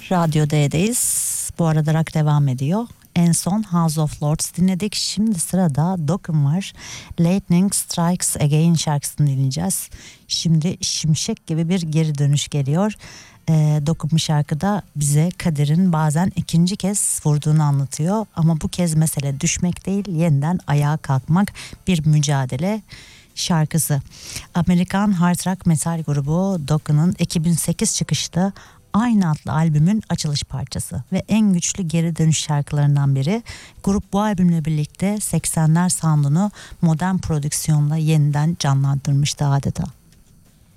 Radyo D'deyiz. Bu arada rock devam ediyor. En son House of Lords dinledik. Şimdi sırada Dokken var. Lightning Strikes Again şarkısını dinleyeceğiz. Şimdi şimşek gibi bir geri dönüş geliyor. Dokken bu şarkıda bize kaderin bazen ikinci kez vurduğunu anlatıyor. Ama bu kez mesele düşmek değil, yeniden ayağa kalkmak, bir mücadele şarkısı. Amerikan hard rock metal grubu Dokken'ın 2008 çıkışlı aynı adlı albümün açılış parçası ve en güçlü geri dönüş şarkılarından biri. Grup bu albümle birlikte 80'ler sound'unu modern prodüksiyonla yeniden canlandırmıştı adeta.